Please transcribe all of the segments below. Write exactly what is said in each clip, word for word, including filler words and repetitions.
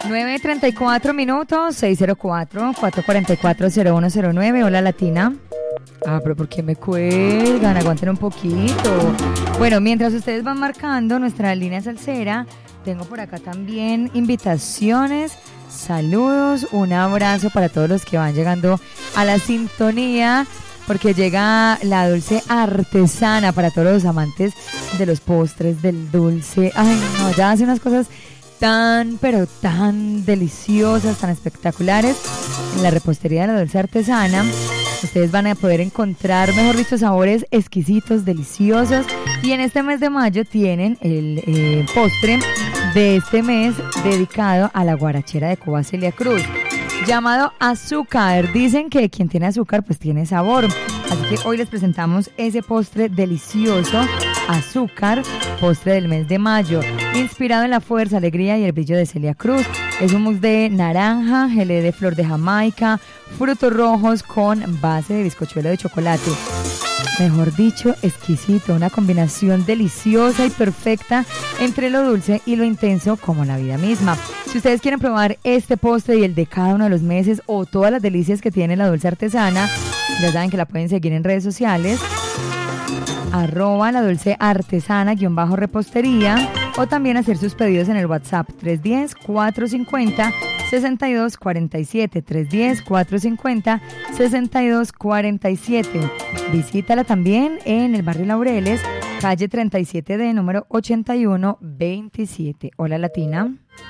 nueve treinta y cuatro minutos, seis cero cuatro, cuatro cuatro cuatro, cero uno cero nueve. Hola, Latina. Ah, pero ¿por qué me cuelgan? Aguanten un poquito. Bueno, mientras ustedes van marcando nuestra línea salsera, tengo por acá también invitaciones, saludos, un abrazo para todos los que van llegando a la sintonía, porque llega la dulce artesana para todos los amantes de los postres, del dulce. Ay, no, ya hace unas cosas tan, pero tan deliciosas, tan espectaculares. En la repostería de la dulce artesana ustedes van a poder encontrar, mejor dicho, sabores exquisitos, deliciosos. Y en este mes de mayo tienen el eh, postre de este mes dedicado a la guarachera de Cuba Celia Cruz, llamado azúcar. Dicen que quien tiene azúcar pues tiene sabor, así que hoy les presentamos ese postre delicioso, azúcar, postre del mes de mayo, inspirado en la fuerza, alegría y el brillo de Celia Cruz. Es un mousse de naranja, gelé de flor de Jamaica, frutos rojos con base de bizcochuelo de chocolate. Mejor dicho, exquisito, una combinación deliciosa y perfecta entre lo dulce y lo intenso como la vida misma. Si ustedes quieren probar este postre y el de cada uno de los meses o todas las delicias que tiene la dulce artesana, ya saben que la pueden seguir en redes sociales, arroba la dulce artesana guión bajo repostería, o también hacer sus pedidos en el WhatsApp tres uno cero, cuatro cinco cero, seis dos cuatro siete, tres uno cero, cuatro cinco cero, seis dos cuatro siete. Visítala también en el barrio Laureles, calle treinta y siete D, número ochenta y uno veintisiete. Hola, Latina.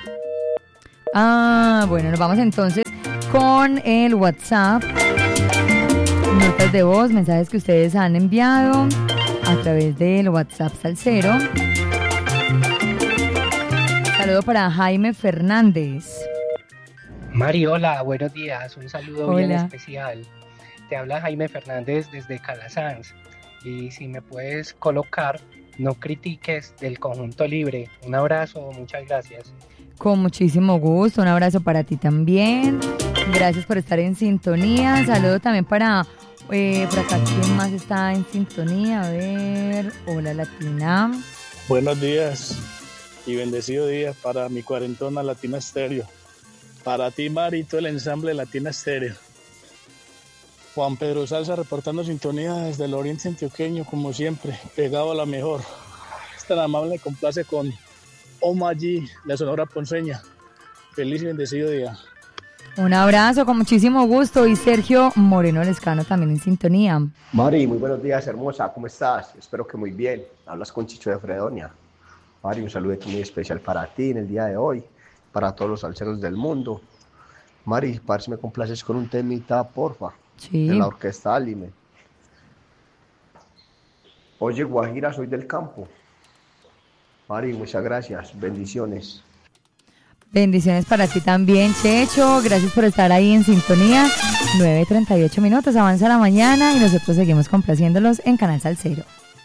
Ah, bueno, nos vamos entonces con el WhatsApp. Notas de voz, mensajes que ustedes han enviado a través del WhatsApp Salsero. Saludo para Jaime Fernández. Mari, hola, buenos días, un saludo Hola. bien especial. Te habla Jaime Fernández desde Calasanz, y si me puedes colocar No Critiques del Conjunto Libre. Un abrazo, muchas gracias. Con muchísimo gusto, un abrazo para ti también. Gracias por estar en sintonía. Saludo también para, eh, por acá, ¿quién más está en sintonía? A ver, hola, Latina. Buenos días y bendecido día para mi cuarentona Latina Estéreo. Para ti, Mari, y todo el ensamble de Latina Estéreo. Juan Pedro Salsa reportando sintonía desde el oriente antioqueño, como siempre, pegado a la mejor. Es tan amable, me complace con Oma G, la Sonora Ponceña. Feliz y bendecido día. Un abrazo, con muchísimo gusto. Y Sergio Moreno Lescano también en sintonía. Mari, muy buenos días, hermosa. ¿Cómo estás? Espero que muy bien. Hablas con Chicho de Fredonia. Mari, un saludo muy especial para ti en el día de hoy, para todos los salseros del mundo. Mari, par si me complaces con un temita, porfa. Sí. De la orquesta Alime. Oye, Guajira, soy del campo. Mari, muchas gracias. Bendiciones. Bendiciones para ti también, Checho. Gracias por estar ahí en sintonía. nueve treinta y ocho minutos, avanza la mañana y nosotros seguimos complaciéndolos en Canal Salsero.